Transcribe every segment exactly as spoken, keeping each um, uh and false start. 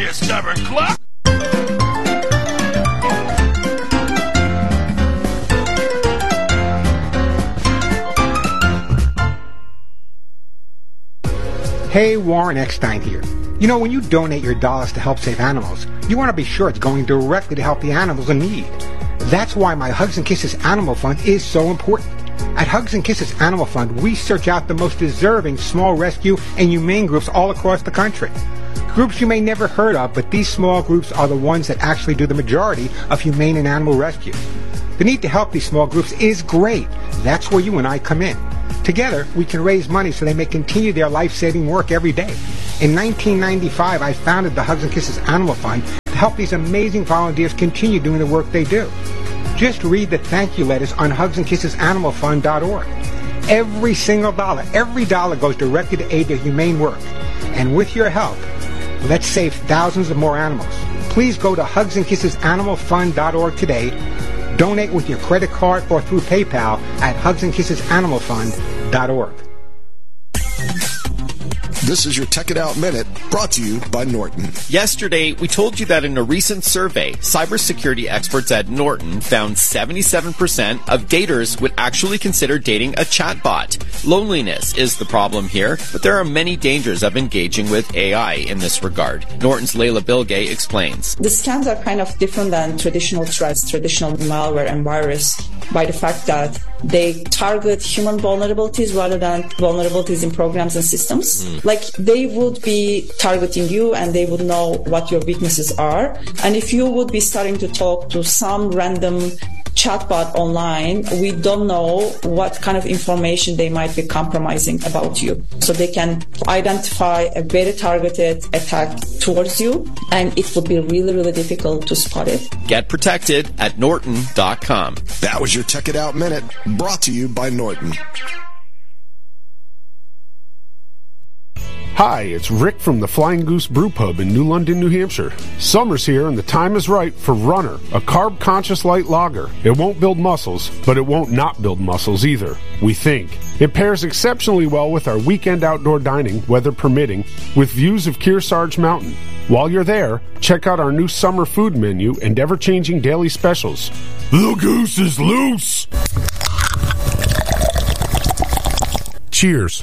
you stubborn cluck. Hey, Warren Eckstein here. You know, when you donate your dollars to help save animals, you want to be sure it's going directly to help the animals in need. That's why my Hugs and Kisses Animal Fund is so important. At Hugs and Kisses Animal Fund, we search out the most deserving small rescue and humane groups all across the country. Groups you may never heard of, but these small groups are the ones that actually do the majority of humane and animal rescue. The need to help these small groups is great. That's where you and I come in. Together, we can raise money so they may continue their life-saving work every day. In nineteen ninety-five, I founded the Hugs and Kisses Animal Fund to help these amazing volunteers continue doing the work they do. Just read the thank you letters on hugs and kisses animal fund dot org. Every single dollar, every dollar goes directly to aid their humane work. And with your help, let's save thousands of more animals. Please go to hugs and kisses animal fund dot org today. Donate with your credit card or through PayPal at hugs and kisses animal fund dot org. This is your Tech It Out Minute, brought to you by Norton. Yesterday, we told you that in a recent survey, cybersecurity experts at Norton found seventy-seven percent of daters would actually consider dating a chatbot. Loneliness is the problem here, but there are many dangers of engaging with A I in this regard. Norton's Layla Bilgay explains. The scams are kind of different than traditional threats, traditional malware and virus, by the fact that they target human vulnerabilities rather than vulnerabilities in programs and systems. Mm. Like, they would be targeting you and they would know what your weaknesses are. And if you would be starting to talk to some random chatbot online, we don't know what kind of information they might be compromising about you. So they can identify a very targeted attack towards you, and it would be really, really difficult to spot it. Get protected at norton dot com. That was your Tech It Out Minute, brought to you by Norton. Hi, it's Rick from the Flying Goose Brew Pub in New London, New Hampshire. Summer's here and the time is right for Runner, a carb-conscious light lager. It won't build muscles, but it won't not build muscles either, we think. It pairs exceptionally well with our weekend outdoor dining, weather permitting, with views of Kearsarge Mountain. While you're there, check out our new summer food menu and ever-changing daily specials. The goose is loose! Cheers.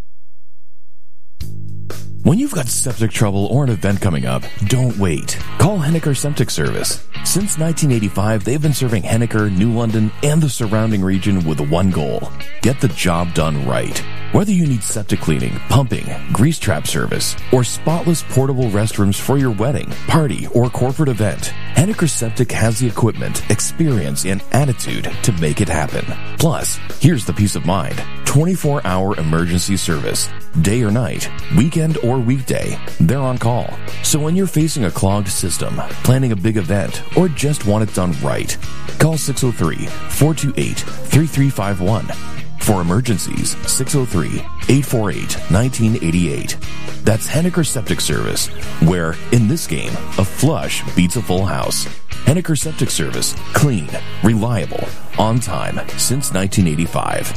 When you've got septic trouble or an event coming up, don't wait. Call Henniker Septic Service. Since nineteen eighty-five, they've been serving Henniker, New London, and the surrounding region with one goal: get the job done right. Whether you need septic cleaning, pumping, grease trap service, or spotless portable restrooms for your wedding, party, or corporate event, Henniker Septic has the equipment, experience, and attitude to make it happen. Plus, here's the peace of mind: twenty-four hour emergency service. Day or night, weekend or weekday, they're on call. So when you're facing a clogged system, planning a big event, or just want it done right, call six oh three, four two eight, three three five one. For emergencies, six oh three, eight four eight, one nine eight eight. That's Henniker Septic Service, where, in this game, a flush beats a full house. Henniker Septic Service. Clean, reliable, on time, since nineteen eighty-five.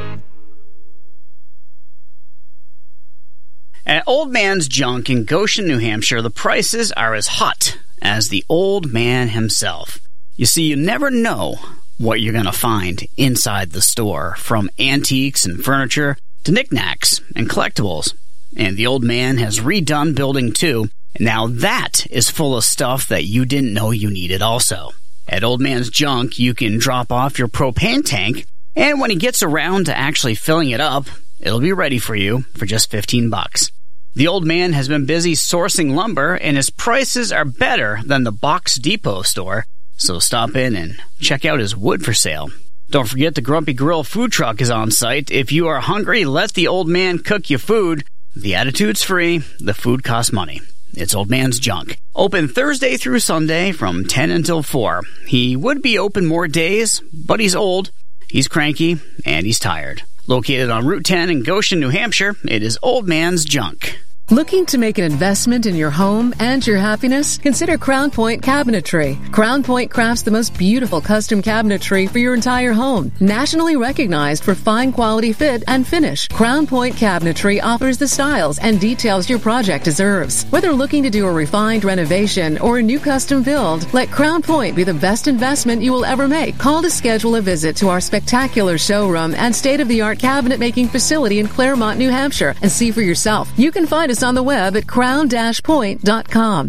At Old Man's Junk in Goshen, New Hampshire, the prices are as hot as the old man himself. You see, you never know what you're going to find inside the store, from antiques and furniture to knickknacks and collectibles. And the old man has redone Building two, and now that is full of stuff that you didn't know you needed also. At Old Man's Junk, you can drop off your propane tank, and when he gets around to actually filling it up, it'll be ready for you for just fifteen bucks. The old man has been busy sourcing lumber, and his prices are better than the Box Depot store, so stop in and check out his wood for sale. Don't forget the Grumpy Grill food truck is on site. If you are hungry, let the old man cook you food. The attitude's free, the food costs money. It's Old Man's Junk. Open Thursday through Sunday from ten until four. He would be open more days, but he's old, he's cranky, and he's tired. Located on Route ten in Goshen, New Hampshire, it is Old Man's Junk. Looking to make an investment in your home and your happiness? Consider Crown Point Cabinetry. Crown Point crafts the most beautiful custom cabinetry for your entire home. Nationally recognized for fine quality fit and finish, Crown Point Cabinetry offers the styles and details your project deserves. Whether looking to do a refined renovation or a new custom build, let Crown Point be the best investment you will ever make. Call to schedule a visit to our spectacular showroom and state-of-the-art cabinet making facility in Claremont, New Hampshire, and see for yourself. You can find us on the web at crown dash point dot com.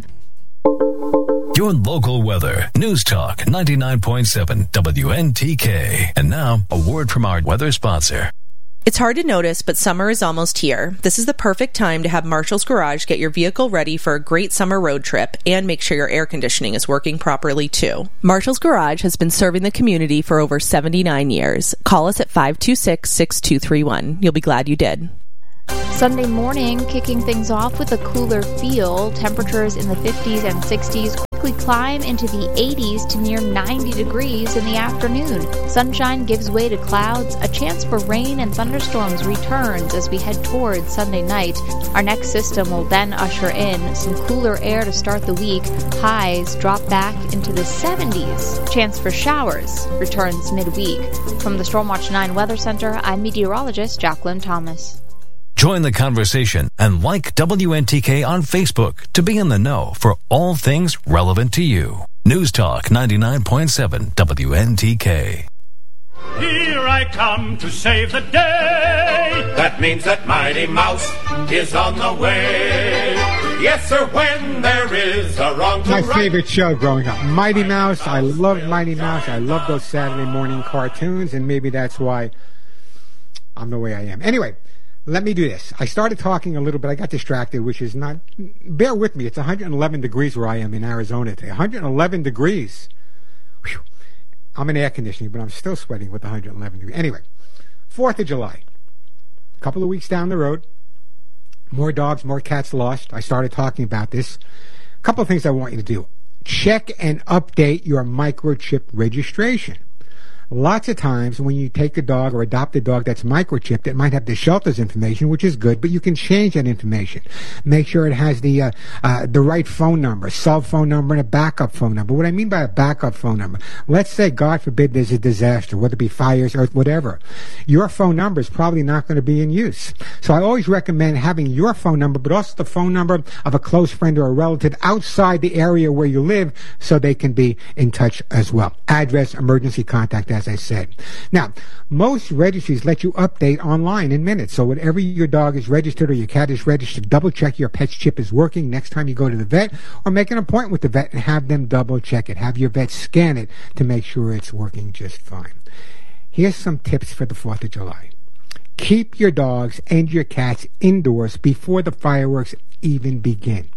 Your local weather. News Talk ninety-nine point seven W N T K. And now, a word from our weather sponsor. It's hard to notice, but summer is almost here. This is the perfect time to have Marshall's Garage get your vehicle ready for a great summer road trip and make sure your air conditioning is working properly, too. Marshall's Garage has been serving the community for over seventy-nine years. Call us at five two six, six two three one. You'll be glad you did. Sunday morning, kicking things off with a cooler feel. Temperatures in the fifties and sixties quickly climb into the eighties to near ninety degrees in the afternoon. Sunshine gives way to clouds. A chance for rain and thunderstorms returns as we head towards Sunday night. Our next system will then usher in some cooler air to start the week. Highs drop back into the seventies. Chance for showers returns midweek. From the Stormwatch nine Weather Center, I'm meteorologist Jacqueline Thomas. Join the conversation and like W N T K on Facebook to be in the know for all things relevant to you. News Talk ninety-nine point seven W N T K. Here I come to save the day. That means that Mighty Mouse is on the way. Yes, sir, when there is a wrong to My right. favorite show growing up, Mighty Mouse. I love Mighty Mouse. I love those Saturday morning cartoons, and maybe that's why I'm the way I am. Anyway, let me do this. I started talking a little bit. I got distracted, which is not... Bear with me. It's one hundred eleven degrees where I am in Arizona today. one hundred eleven degrees. Whew. I'm in air conditioning, but I'm still sweating with one hundred eleven degrees. Anyway, fourth of July. A couple of weeks down the road. More dogs, more cats lost. I started talking about this. A couple of things I want you to do. Check and update your microchip registration. Lots of times when you take a dog or adopt a dog that's microchipped, it might have the shelter's information, which is good, but you can change that information. Make sure it has the uh, uh, the right phone number, cell phone number, and a backup phone number. What I mean by a backup phone number, let's say, God forbid, there's a disaster, whether it be fires, earth, whatever. Your phone number is probably not going to be in use. So I always recommend having your phone number, but also the phone number of a close friend or a relative outside the area where you live so they can be in touch as well. Address, emergency contact, as I said. Now, most registries let you update online in minutes. So whenever your dog is registered or your cat is registered, double check your pet's chip is working next time you go to the vet, or make an appointment with the vet and have them double check it. Have your vet scan it to make sure it's working just fine. Here's some tips for the fourth of July. Keep your dogs and your cats indoors before the fireworks even begin.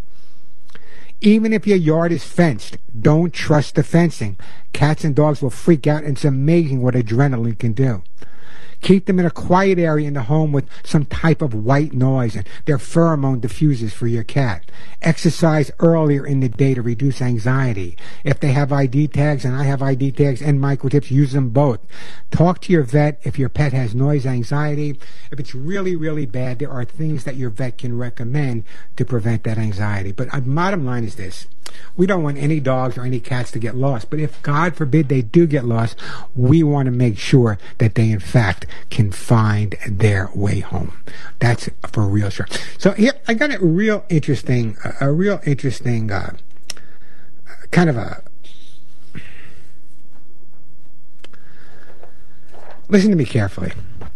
Even if your yard is fenced, don't trust the fencing. Cats and dogs will freak out, and it's amazing what adrenaline can do. Keep them in a quiet area in the home with some type of white noise, and they're pheromone diffusers for your cat. Exercise earlier in the day to reduce anxiety. If they have I D tags, and I have I D tags and microchips, use them both. Talk to your vet if your pet has noise anxiety. If it's really, really bad, there are things that your vet can recommend to prevent that anxiety. But uh, bottom line is this. We don't want any dogs or any cats to get lost. But if, God forbid, they do get lost, we want to make sure that they, in fact, can find their way home. That's for real sure. So here, I got a real interesting, a real interesting uh, kind of a... Listen to me carefully.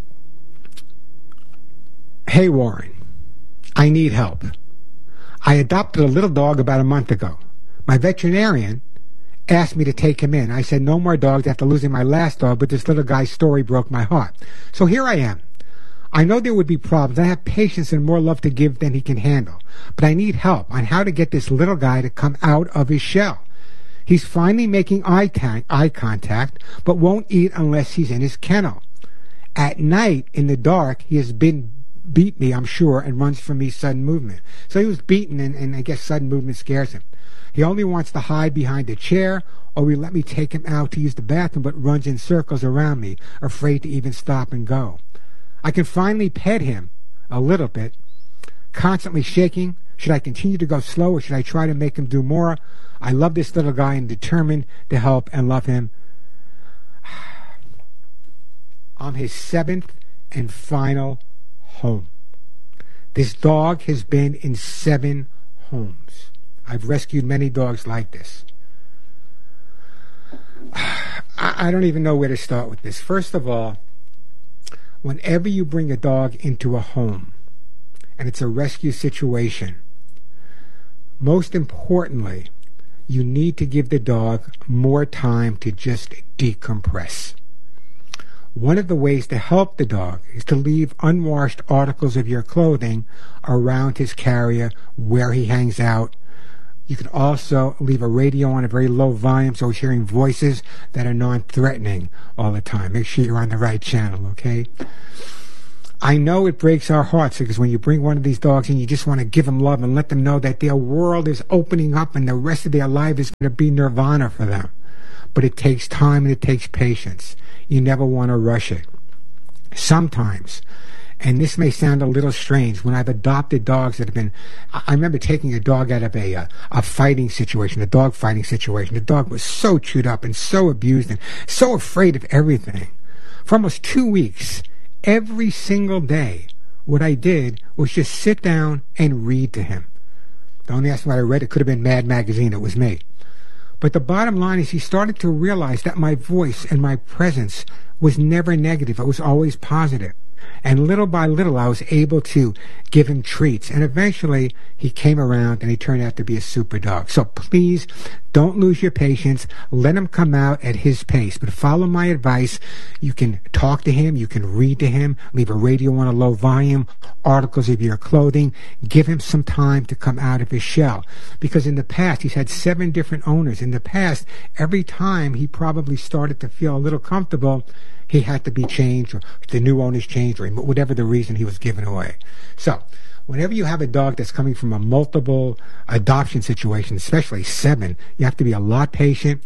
Hey, Warren, I need help. I adopted a little dog about a month ago. My veterinarian asked me to take him in. I said no more dogs after losing my last dog, but this little guy's story broke my heart. So here I am. I know there would be problems. I have patience and more love to give than he can handle. But I need help on how to get this little guy to come out of his shell. He's finally making eye, ta- eye contact, but won't eat unless he's in his kennel. At night, in the dark, he has been beat me, I'm sure, and runs from me sudden movement. So he was beaten, and, and I guess sudden movement scares him. He only wants to hide behind a chair, or he let me take him out to use the bathroom, but runs in circles around me, afraid to even stop and go. I can finally pet him a little bit. constantly shaking. Should I continue to go slow, or should I try to make him do more? I love this little guy and determined to help and love him. I'm his seventh and final home. This dog has been in seven homes. I've rescued many dogs like this. I don't even know where to start with this. First of all, whenever you bring a dog into a home, and it's a rescue situation, most importantly, you need to give the dog more time to just decompress. One of the ways to help the dog is to leave unwashed articles of your clothing around his carrier where he hangs out. You can also leave a radio on a very low volume so he's hearing voices that are non-threatening all the time. Make sure you're on the right channel, okay? I know it breaks our hearts because when you bring one of these dogs in, you just want to give them love and let them know that their world is opening up and the rest of their life is going to be nirvana for them. But it takes time and it takes patience. You never want to rush it. Sometimes, and this may sound a little strange, when I've adopted dogs that have been, I remember taking a dog out of a, a, a fighting situation, a dog fighting situation. The dog was so chewed up and so abused and so afraid of everything. For almost two weeks, every single day, what I did was just sit down and read to him. Don't ask me what I read. It could have been Mad Magazine. It was me. But the bottom line is he started to realize that my voice and my presence was never negative. It was always positive. And little by little, I was able to give him treats. And eventually, he came around and he turned out to be a super dog. So please, don't lose your patience. Let him come out at his pace. But follow my advice. You can talk to him. You can read to him. Leave a radio on a low volume. Articles of your clothing. Give him some time to come out of his shell. Because in the past, he's had seven different owners. In the past, every time he probably started to feel a little comfortable, he had to be changed, or the new owners changed, or whatever the reason he was given away. So, whenever you have a dog that's coming from a multiple adoption situation, especially seven, you have to be a lot patient,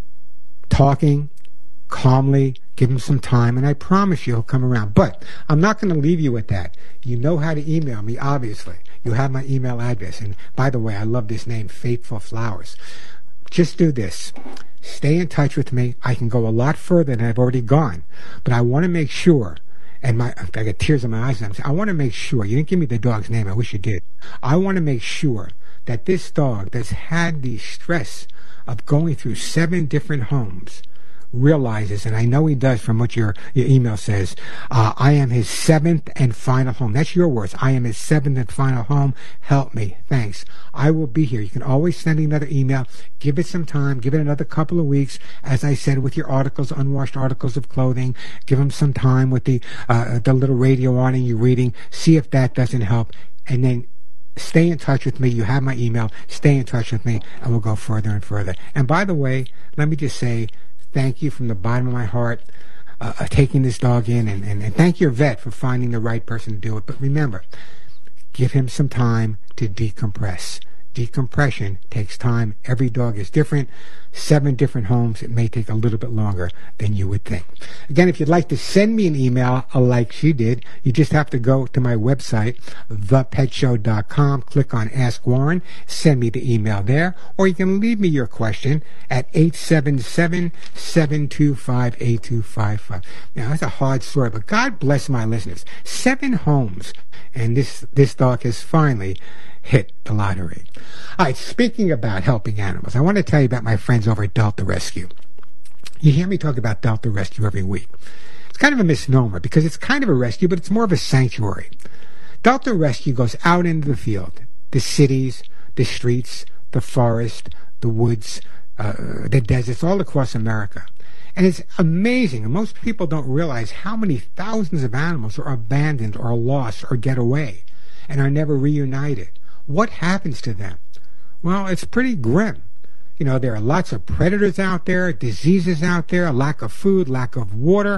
talking calmly, give him some time, and I promise you he'll come around. But I'm not going to leave you with that. You know how to email me, obviously. You have my email address. And by the way, I love this name, Faithful Flowers. Just do this. Stay in touch with me. I can go a lot further than I've already gone. But I want to make sure, and my I got tears in my eyes, I want to make sure, you didn't give me the dog's name, I wish you did. I want to make sure that this dog that's had the stress of going through seven different homes realizes, and I know he does from what your, your email says, uh, I am his seventh and final home. That's your words. I am his seventh and final home. Help me. Thanks. I will be here. You can always send me another email. Give it some time. Give it another couple of weeks. As I said, with your articles, unwashed articles of clothing, give him some time with the, uh, the little radio on and you reading. See if that doesn't help. And then stay in touch with me. You have my email. Stay in touch with me and we'll go further and further. And by the way, let me just say, thank you from the bottom of my heart uh, uh, taking this dog in, and, and, and thank your vet for finding the right person to do it. But remember, give him some time to decompress. Decompression takes time. Every dog is different. Seven different homes. It may take a little bit longer than you would think. Again, if you'd like to send me an email like she did, you just have to go to my website, the pet show dot com, click on Ask Warren, send me the email there, or you can leave me your question at eight seven seven, seven two five, eight two five five. Now, that's a hard story, but God bless my listeners. Seven homes, and this, this dog has finally hit the lottery. All right, speaking about helping animals, I want to tell you about my friends over at Delta Rescue. You hear me talk about Delta Rescue every week. It's kind of a misnomer because it's kind of a rescue, but it's more of a sanctuary. Delta Rescue goes out into the field, the cities, the streets, the forest, the woods, uh, the deserts, all across America. And it's amazing, and most people don't realize how many thousands of animals are abandoned or lost or get away and are never reunited. What happens to them? Well, it's pretty grim. You know, there are lots of predators out there, diseases out there, lack of food, lack of water,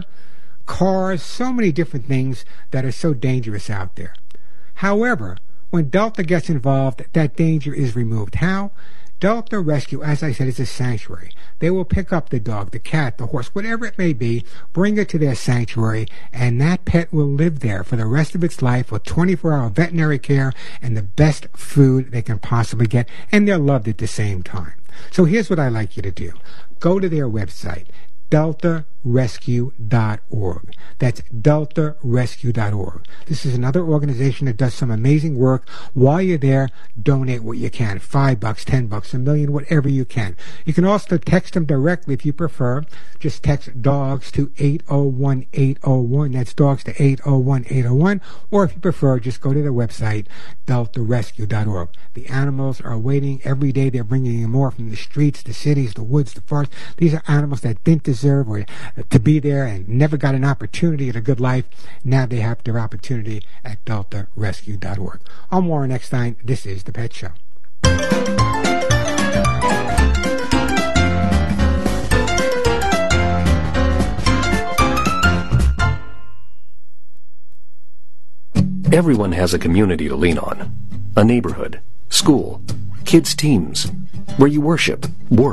cars, so many different things that are so dangerous out there. However, when Delta gets involved, that danger is removed. How? Delta Rescue, as I said, is a sanctuary. They will pick up the dog, the cat, the horse, whatever it may be, bring it to their sanctuary, and that pet will live there for the rest of its life with twenty-four hour veterinary care and the best food they can possibly get, and they're loved at the same time. So here's what I'd like you to do. Go to their website, delta rescue dot org. That's delta rescue dot org. This is another organization that does some amazing work. While you're there, donate what you can. Five bucks, ten bucks, a million, whatever you can. You can also text them directly if you prefer. Just text dogs to eight oh one eight oh one. That's dogs to eight oh one eight oh one. Or if you prefer, just go to their website, delta rescue dot org. The animals are waiting every day. They're bringing in more from the streets, the cities, the woods, the forests. These are animals that didn't deserve or to be there and never got an opportunity at a good life. Now they have their opportunity at delta rescue dot org. I'm Warren Eckstein. This is The Pet Show. Everyone has a community to lean on. A neighborhood, school, kids' teams, where you worship, work,